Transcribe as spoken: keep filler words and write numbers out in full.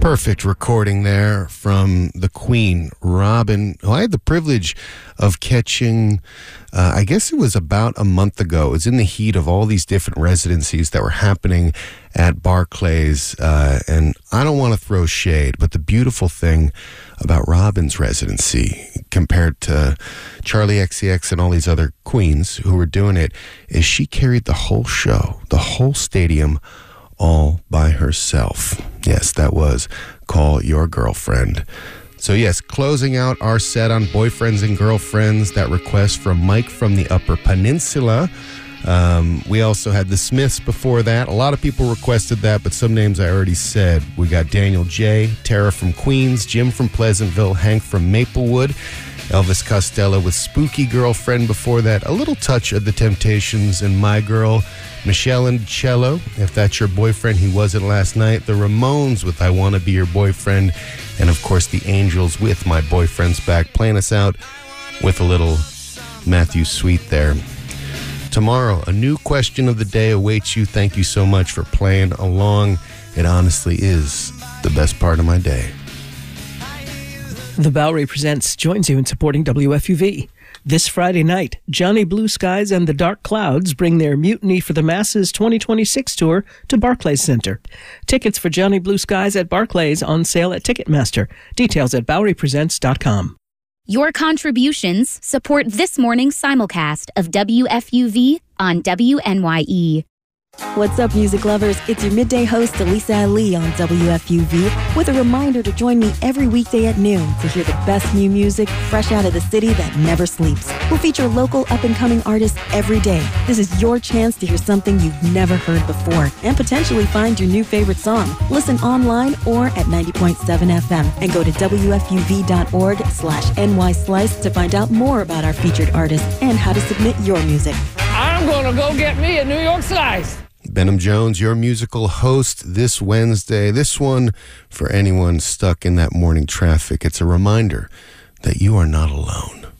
Perfect recording there from the Queen, Robyn, who I had the privilege of catching, uh, I guess it was about a month ago. It was in the heat of all these different residencies that were happening at Barclays. Uh, and I don't want to throw shade, but the beautiful thing about Robyn's residency compared to Charli X C X and all these other queens who were doing it is she carried the whole show, the whole stadium, all by herself. Yes, that was Call Your Girlfriend. So yes, closing out our set on Boyfriends and Girlfriends, that request from Mike from the Upper Peninsula. Um, we also had the Smiths before that. A lot of people requested that, but some names I already said. We got Daniel J., Tara from Queens, Jim from Pleasantville, Hank from Maplewood, Elvis Costello with Spooky Girlfriend before that, a little touch of the Temptations and My Girl, Michelle and Cello, If That's Your Boyfriend, He Wasn't Last Night, the Ramones with I Wanna Be Your Boyfriend, and of course the Angels with My Boyfriend's Back, playing us out with a little Matthew Sweet there. Tomorrow, a new question of the day awaits you. Thank you so much for playing along. It honestly is the best part of my day. The Bowery Presents joins you in supporting W F U V. This Friday night, Johnny Blue Skies and the Dark Clouds bring their Mutiny for the Masses twenty twenty-six tour to Barclays Center. Tickets for Johnny Blue Skies at Barclays on sale at Ticketmaster. Details at bowery presents dot com. Your contributions support this morning's simulcast of W F U V on W N Y E. What's up, music lovers? It's your midday host, Elisa Ali, on W F U V, with a reminder to join me every weekday at noon to hear the best new music fresh out of the city that never sleeps. We'll feature local up-and-coming artists every day. This is your chance to hear something you've never heard before and potentially find your new favorite song. Listen online or at ninety point seven F M and go to W F U V dot org slash N Y Slice to find out more about our featured artists and how to submit your music. I'm gonna go get me a New York Slice. Benham Jones, your musical host this Wednesday. This one, for anyone stuck in that morning traffic, it's a reminder that you are not alone.